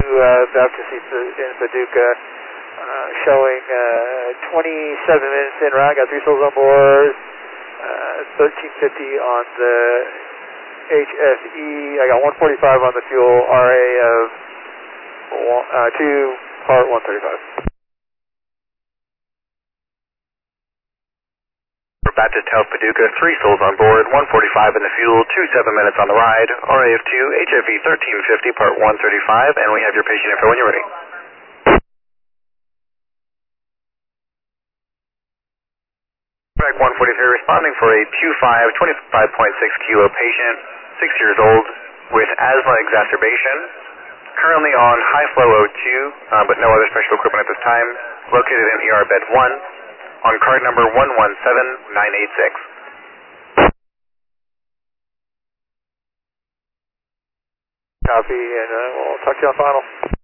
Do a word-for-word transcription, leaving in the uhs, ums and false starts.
uh, Baptist in Paducah, uh, showing uh, twenty-seven minutes in route. Got three souls on board, uh, thirteen fifty on the H F E. I got one forty-five on the fuel, R A of one, uh, two, part one thirty-five. Baptist Health Paducah, three souls on board, one forty-five in the fuel, two seven minutes on the ride, R A of two, H F E thirteen fifty, part one thirty-five, and we have your patient info when you're ready. Track one forty-three responding for a two five, twenty-five point six kilo patient, six years old, with asthma exacerbation, currently on high flow O two, uh, but no other special equipment at this time, located in E R bed one. On card number one one seven nine eight six. Copy, and uh, we'll talk to you on final.